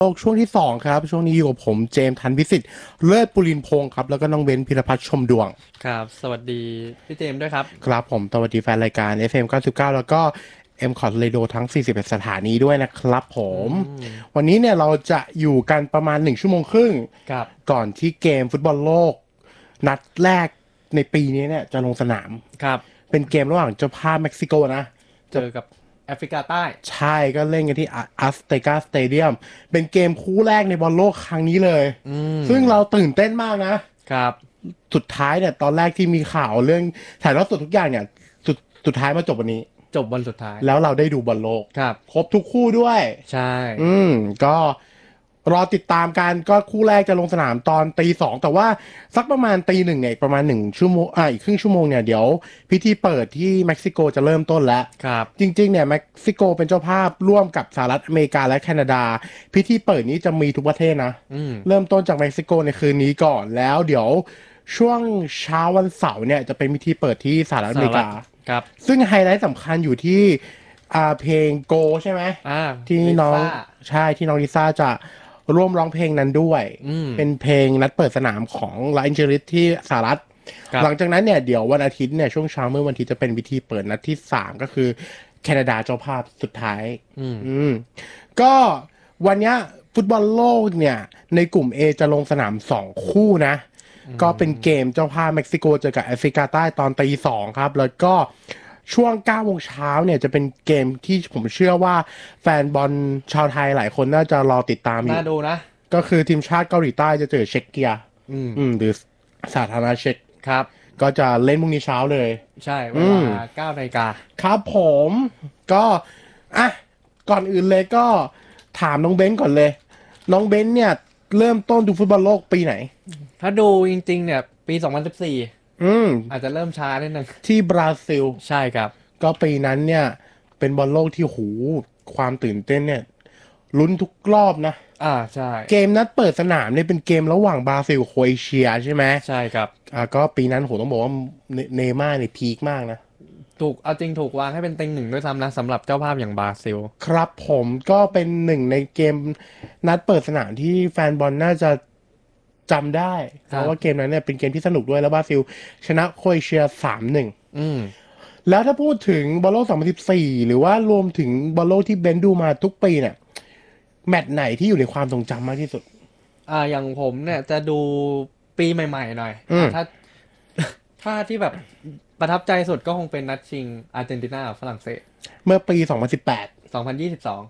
โลกช่วงที่2ครับช่วงนี้อยู่กับผมเจมส์ทันพิสิทธิ์เลิศปุรินทร์พงศ์ครับแล้วก็น้องเบนพิรพัฒน์ชมดวงครับสวัสดีพี่เจมส์ด้วยครับครับผมสวัสดีแฟนรายการ FM 99แล้วก็ M c o t Radio ทั้ง41สถานีด้วยนะครับผอืมมวันนี้เนี่ยเราจะอยู่กันประมาณ1 ชั่วโมงครึ่งครับก่อนที่เกมฟุตบอลโลกนัดแรกในปีนี้เนี่ยจะลงสนามครับเป็นเกมระหว่างเจ้าภาพเม็กซิโกนะจะเจอกับแอฟริกาใต้ใช่ก็เล่นกันที่อัสเตกาสเตเดียมเป็นเกมคู่แรกในบอลโลกครั้งนี้เลยอืมซึ่งเราตื่นเต้นมากนะครับสุดท้ายเนี่ยตอนแรกที่มีข่าวเรื่องถ่ายทอดสดทุกอย่างเนี่ยสุดท้ายมาจบวันนี้จบวันสุดท้ายแล้วเราได้ดูบอลโลกครับครบทุกคู่ด้วยใช่ก็รอติดตามกันก็คู่แรกจะลงสนามตอนตี 2แต่ว่าสักประมาณตี 1เนี่ยประมาณ1 ชั่วโมงอีกครึ่งชั่วโมงเนี่ยเดี๋ยวพิธีเปิดที่เม็กซิโกจะเริ่มต้นแล้วครับจริงๆเนี่ยเม็กซิโกเป็นเจ้าภาพร่วมกับสหรัฐอเมริกาและแคนาดาพิธีเปิดนี้จะมีทุกประเทศนะอืมเริ่มต้นจากเม็กซิโกในคืนนี้ก่อนแล้วเดี๋ยวช่วงเช้าวันเสาร์เนี่ยจะเป็นพิธีเปิดที่สหรัฐอเมริกาครับซึ่งไฮไลท์สำคัญอยู่ที่เพลงโกใช่ไหมอ่าที่ลิน้องซ่าใช่ที่น้องลิซ่าจะร่วมร้องเพลงนั้นด้วยอืมเป็นเพลงนัดเปิดสนามของลาอินเจลิสที่สหรัฐครับหลังจากนั้นเนี่ยเดี๋ยววันอาทิตย์เนี่ยช่วงเช้าเมื่อวันอาทิตย์จะเป็นพิธีเปิดนัดที่3ก็คือแคนาดาเจ้าภาพสุดท้ายอืมก็วันเนี้ยฟุตบอลโลกเนี่ยในกลุ่ม A จะลงสนาม2 คู่นะก็เป็นเกมเจ้าภาพเม็กซิโกเจอกับแอฟริกาใต้ตอนตี 2ครับแล้วก็ช่วง9 โมงเช้าเนี่ยจะเป็นเกมที่ผมเชื่อว่าแฟนบอลชาวไทยหลายคนน่าจะรอติดตามอยู่น่าดูนะก็คือทีมชาติเกาหลีใต้จะเจอเช็กเกียอืมหรือสาธารณรัฐเช็กครับก็จะเล่นพรุ่งนี้เช้าเลยใช่เวอืลมา9 นาฬิกาครับผมก็อ่ะก่อนอื่นเลยก็ถามน้องเบ้นก่อนเลยน้องเบ้นเนี่ยเริ่มต้นดูฟุตบอลโลกปีไหนถ้าดูจริงๆเนี่ยปี2014 อืมอาจจะเริ่มช้านิดนึงที่บราซิลใช่ครับก็ปีนั้นเนี่ยเป็นบอลโลกที่หูความตื่นเต้นเนี่ยลุ้นทุกรอบนะใช่เกมนัดเปิดสนามเนี่ยเป็นเกมระหว่างบราซิลกับโครเอเชียใช่ไหมใช่ครับก็ปีนั้นโหต้องบอกว่าเนย์ม่าร์เนี่ยพีคมากนะเอาจริงถูกวางให้เป็นเต็งหนึ่งด้วยซ้ำนะสำหรับเจ้าภาพอย่างบราซิลครับผมก็เป็นหนึ่งในเกมนัดเปิดสนามที่แฟนบอลน่าจะจำได้เพราะว่าเกมนั้นเนี่ยเป็นเกมที่สนุกด้วยแล้วบราซิลชนะโครเอเชีย3-1 อืมแล้วถ้าพูดถึงบอลโลก2014หรือว่ารวมถึงบอลโลกที่เบนดูมาทุกปีเนี่ยแมตช์ไหนที่อยู่ในความทรงจำมากที่สุดอย่างผมเนี่ยจะดูปีใหม่ๆหน่อยอืมถ้าถ้าที่แบบประทับใจสุดก็คงเป็นนัดชิงอาร์เจนตินากับฝรั่งเศสเมื่อปี2018 2022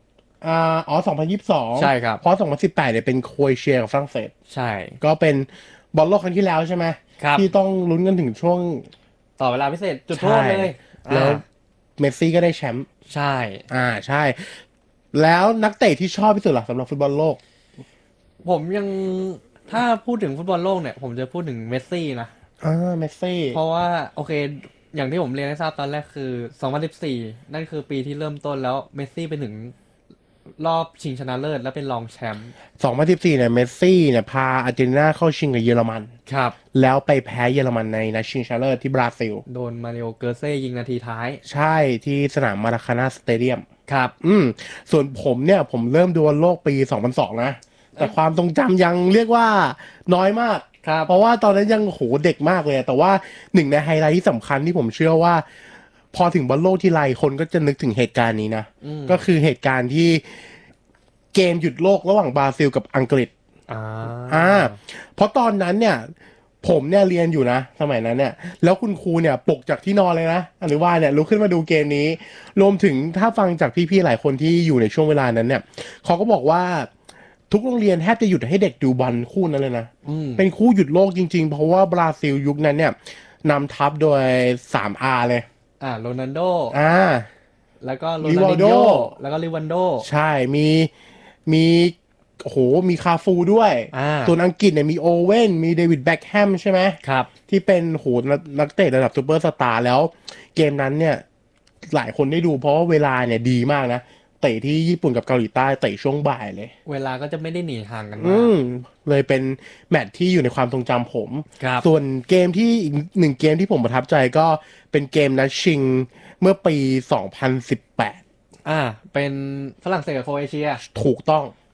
2022 ใช่ครับเพราะ2018เนี่ยเป็นโครเอเชียกับฝรั่งเศสใช่ก็เป็นบอลโลกครั้งที่แล้วใช่ไหมครับที่ต้องลุ้นกันถึงช่วงต่อเวลาพิเศษจุดโทใช่ษเลยแล้วเมสซี่ก็ได้แชมป์ใช่ใช่แล้วนักเตะที่ชอบที่สุดล่ะสำหรับฟุตบอลโลกผมยังถ้าพูดถึงฟุตบอลโลกเนี่ยผมจะพูดถึงเมสซี่นะเมสซี่เพราะว่าโอเคอย่างที่ผมเรียนให้ทราบตอนแรกคือ2014นั่นคือปีที่เริ่มต้นแล้วเมสซี่ไปถึงรอบชิงชนะเลิศและเป็นรองแชมป์ 2014เนี่ยเมสซี่เนี่ยพาอาร์เจนตินาเข้าชิงกับเยอรมันครับแล้วไปแพ้เยอรมันในนัดชิงชนะเลิศที่บราซิลโดนมาริโอเกอร์เซ่ยิงนาทีท้ายใช่ที่สนามมาราคานาสเตเดียมครับส่วนผมเนี่ยผมเริ่มดูบอลโลกปี2002นะแต่ความทรงจำยังเรียกว่าน้อยมากครับเพราะว่าตอนนั้นยังโหเด็กมากเลยแต่ว่าหนึ่งในไฮไลท์ที่สำคัญที่ผมเชื่อว่าพอถึงบอลโลกที่ไรคนก็จะนึกถึงเหตุการณ์นี้นะก็คือเหตุการณ์ที่เกมหยุดโลกระหว่างบราซิลกับอังกฤษอ่าเพราะตอนนั้นเนี่ยผมเนี่ยเรียนอยู่นะสมัยนั้นเนี่ยแล้วคุณครูเนี่ยปลุกจากที่นอนเลยนะอนุบาลเนี่ยลุกขึ้นมาดูเกมนี้รวมถึงถ้าฟังจากพี่ๆหลายคนที่อยู่ในช่วงเวลานั้นเนี่ยเขาก็บอกว่าทุกโรงเรียนแทบจะหยุดให้เด็กดูบอลคู่นั้นเลยนะเป็นคู่หยุดโลกจริงๆเพราะว่าบราซิลยุคนั้นเนี่ยนำทัพโดย 3R เลยโรนัลโดอ่าแล้วก็โรริวัลโดนัลดินโญแล้วก็ริวันโดใช่มีโอ้โหมีคาฟูด้วยอ่าส่วนอังกฤษเนี่ยมีโอเว่นมีเดวิดแบ็คแฮมใช่ไหมครับที่เป็นโหนักเตะระดับซูเปอร์สตาร์แล้วเกมนั้นเนี่ยหลายคนได้ดูเพราะว่าเวลาเนี่ยดีมากนะเตะที่ญี่ปุ่นกับเกาหลีใต้เตะช่วงบ่ายเลยเวลาก็จะไม่ได้หนีห่างกันมากเลยเป็นแมตช์ที่อยู่ในความทรงจำผมครับส่วนเกมที่อีกหนึ่งเกมที่ผมประทับใจก็เป็นเกมนัดชิงเมื่อปี2018 เป็นฝรั่งเศสกับโครเอเชียถูกต้อง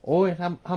โอ้ยถ้า